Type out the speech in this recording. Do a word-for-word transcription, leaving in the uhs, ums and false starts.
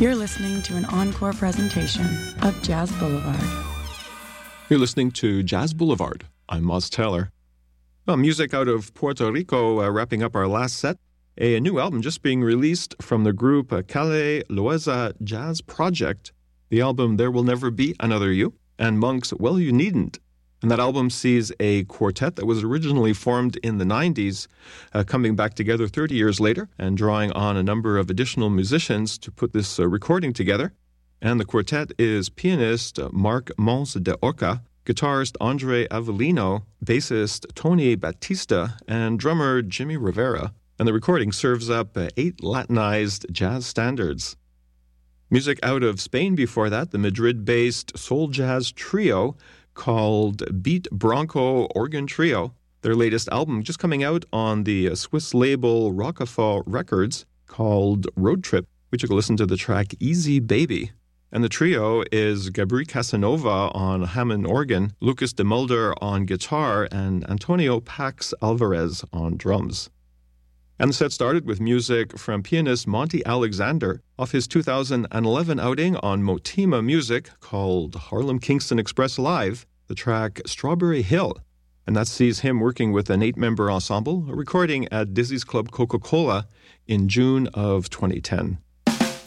You're listening to an encore presentation of Jazz Boulevard. You're listening to Jazz Boulevard. I'm Moz Taylor. Well, music out of Puerto Rico, uh, wrapping up our last set. A, a new album just being released from the group uh, Calle Loaiza Jazz Project. The album There Will Never Be Another You, and Monk's Well You Needn't. And that album sees a quartet that was originally formed in the nineties, uh, coming back together thirty years later and drawing on a number of additional musicians to put this uh, recording together. And the quartet is pianist Marc Mons de Oca, guitarist Andre Avellino, bassist Tony Batista, and drummer Jimmy Rivera. And the recording serves up uh, eight Latinized jazz standards. Music out of Spain before that, the Madrid-based soul jazz trio called Beat Bronco Organ Trio. Their latest album just coming out on the Swiss label Rockafort Records called Road Trip, which you can listen to the track Easy Baby. And the trio is Gabri Casanova on Hammond organ, Lucas de Mulder on guitar, and Antonio Pax Alvarez on drums. And the set started with music from pianist Monty Alexander off his two thousand eleven outing on Motima Music called Harlem Kingston Express Live, the track Strawberry Hill. And that sees him working with an eight-member ensemble, recording at Dizzy's Club Coca-Cola in June of twenty ten.